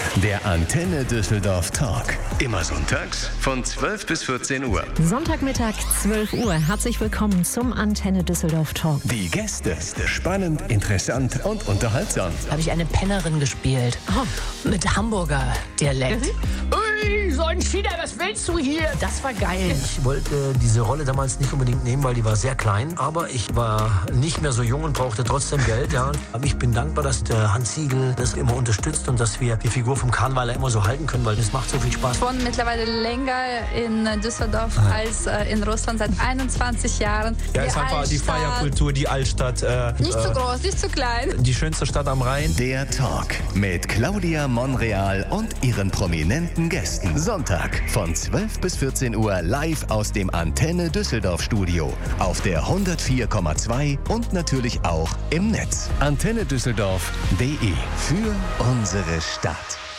Der Antenne Düsseldorf Talk. Immer sonntags von 12 bis 14 Uhr. Sonntagmittag, 12 Uhr. Herzlich willkommen zum Antenne Düsseldorf Talk. Die Gäste. Spannend, interessant und unterhaltsam. Habe ich eine Pennerin gespielt. Mit Hamburger Dialekt. Ui, so ein Schieder, was willst du hier? Das war geil. Ich wollte diese Rolle damals nicht unbedingt nehmen, weil die war sehr klein. Aber ich war nicht mehr so jung und brauchte trotzdem Geld. Ja. Aber ich bin dankbar, dass der Hans Siegel das immer unterstützt und dass wir die Figur vom Karnwaler immer so halten können, weil das macht so viel Spaß. Ich wohne mittlerweile länger in Düsseldorf als in Russland, seit 21 Jahren. Ja, ist einfach die Feierkultur, die Altstadt. Nicht zu groß, nicht zu klein. Die schönste Stadt am Rhein. Der Talk mit Claudia Monreal und ihren prominenten Gästen. Sonntag von 12 bis 14 Uhr live aus dem Antenne Düsseldorf Studio. Auf der 104,2 und natürlich auch im Netz. AntenneDüsseldorf.de für unsere Stadt.